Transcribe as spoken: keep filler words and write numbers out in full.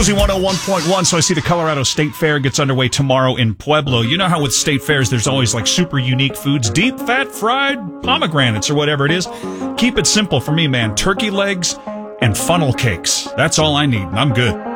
Cozy one oh one point one. So I see the Colorado State Fair gets underway tomorrow in Pueblo. You know how with state fairs, there's always like super unique foods, deep fat fried pomegranates or whatever it is. Keep it simple for me, man. Turkey legs and funnel cakes. That's all I need, and I'm good.